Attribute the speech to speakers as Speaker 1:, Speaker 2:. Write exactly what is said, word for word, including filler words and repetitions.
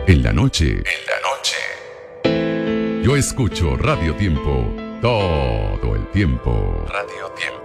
Speaker 1: En la noche. En la noche. Yo escucho Radio Tiempo todo el tiempo. Radio Tiempo.